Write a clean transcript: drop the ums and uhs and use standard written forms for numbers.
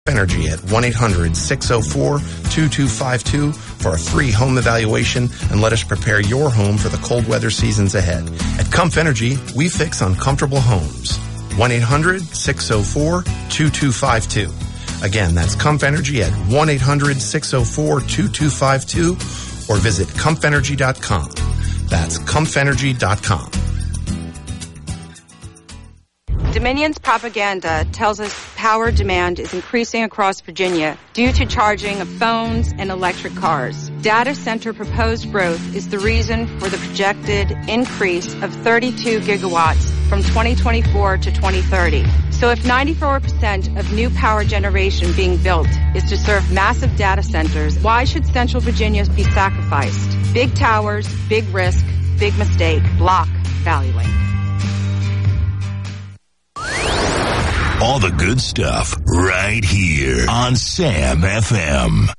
Energy at 1-800-604-2252 for a free home evaluation and let us prepare your home for the cold weather seasons ahead. At Comf Energy, we fix uncomfortable homes. 1-800-604-2252. Again, that's Comf Energy at 1-800-604-2252 or visit comfenergy.com. That's comfenergy.com. Dominion's propaganda tells us power demand is increasing across Virginia due to charging of phones and electric cars. Data center proposed growth is the reason for the projected increase of 32 gigawatts from 2024 to 2030. So if 94% of new power generation being built is to serve massive data centers, why should Central Virginia be sacrificed? Big towers, big risk, big mistake, block valuing. All the good stuff right here on Sam FM.